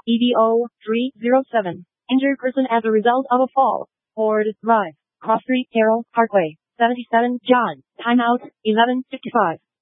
EDO 307. Injured person as a result of a fall. Ford Drive, Cross Street, Carroll Parkway. 77 John. Timeout 11:55.